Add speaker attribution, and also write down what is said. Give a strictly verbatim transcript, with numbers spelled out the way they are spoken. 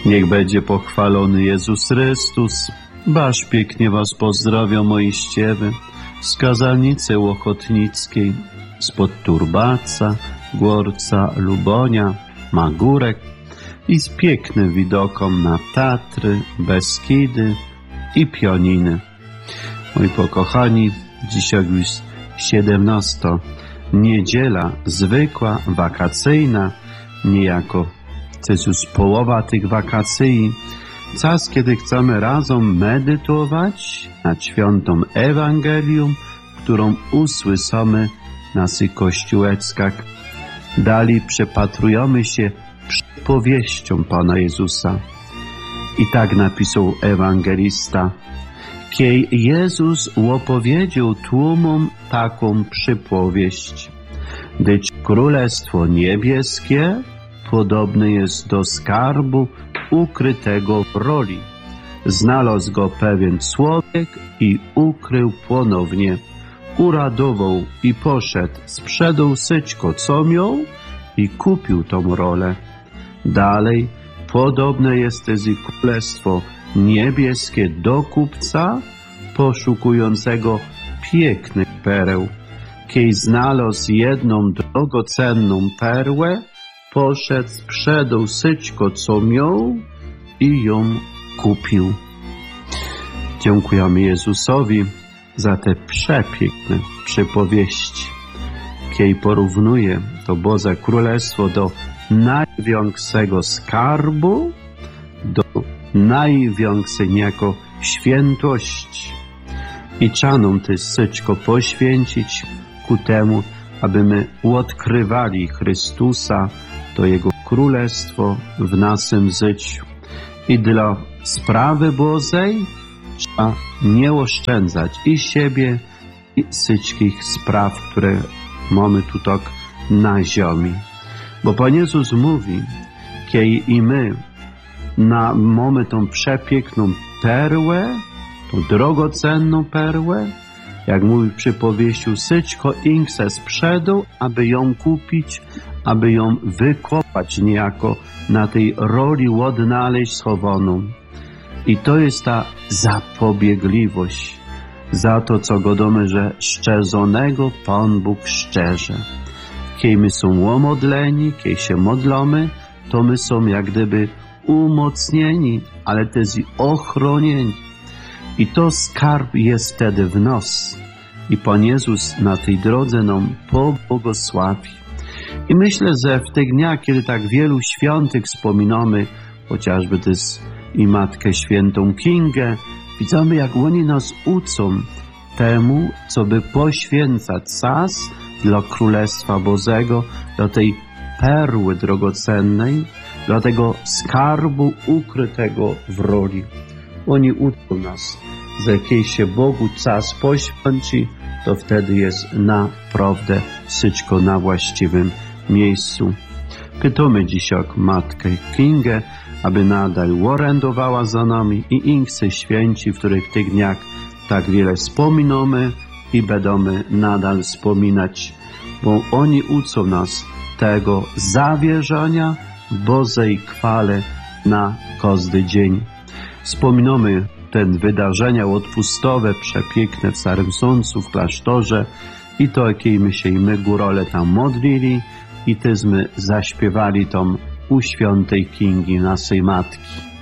Speaker 1: Niech będzie pochwalony Jezus Chrystus. Baż pięknie was pozdrowią moi ściewy z kazalnicy Łochotnickiej, spod Turbaca, Głorca, Lubonia, Magórek i z pięknym widokom na Tatry, Beskidy i Pioniny. Moi pokochani, dzisiaj już siedemnasta niedziela, zwykła, wakacyjna, niejako to jest już połowa tych wakacji, czas, kiedy chcemy razem medytować nad świętą Ewangelią, którą usłyszymy na naszych kościołeczkach. Dalej przepatrujemy się przypowieścią Pana Jezusa. I tak napisał ewangelista. Kiedy Jezus opowiedział tłumom taką przypowieść, gdyż Królestwo Niebieskie podobne jest do skarbu ukrytego w roli. Znalazł go pewien człowiek i ukrył ponownie. Uradował i poszedł, sprzedał wszystko, co miał i kupił tą rolę. Dalej, podobne jest też i Królestwo Niebieskie do kupca poszukującego pięknych pereł. Kiedy znalazł jedną drogocenną perłę, poszedł, sprzedał wszystko, co miał i ją kupił. Dziękujemy Jezusowi za te przepiękne przypowieści. Kiedy porównuje to Boże Królestwo do największego skarbu, do największej niejako świętości. I trzeba też wszystko poświęcić ku temu, aby my odkrywali Chrystusa, to Jego Królestwo w naszym życiu. I dla sprawy Bożej trzeba nie oszczędzać i siebie, i wszystkich spraw, które mamy tu tak na ziemi. Bo Pan Jezus mówi, kiedy i my na, mamy tą przepiękną perłę, tą drogocenną perłę, jak mówi przypowieściu, wszystko inkse sprzedał, aby ją kupić, aby ją wykopać niejako na tej roli odnaleźć schowaną. I to jest ta zapobiegliwość za to, co godomy, że szczerzonego Pan Bóg szczerze. Kiedy my są łomodleni, kiedy się modlimy, to my są jak gdyby umocnieni, ale też i ochronieni. I to skarb jest wtedy w nas. I Pan Jezus na tej drodze nam pobłogosławi. I myślę, że w tych dniach, kiedy tak wielu świętych wspominamy, chociażby też i Matkę Świętą Kingę, widzimy, jak oni nas uczą temu, co by poświęcać czas dla Królestwa Bożego, dla tej perły drogocennej, dla tego skarbu ukrytego w roli. Oni uczą nas, że kiedy się Bogu czas poświęci, to wtedy jest naprawdę wszystko na właściwym miejscu. Pytamy dzisiaj Matkę Kingę, aby nadal orędowała za nami i innych święci, w których w tych dniach tak wiele wspominamy i będziemy nadal wspominać, bo oni uczą nas tego zawierzania Bożej chwale na każdy dzień. Wspominamy te wydarzenia odpustowe, przepiękne w Starym Sącu, w klasztorze i to, jakiej my się i my górole tam modlili i też my zaśpiewali tam u świętej Kingi, naszej Matki.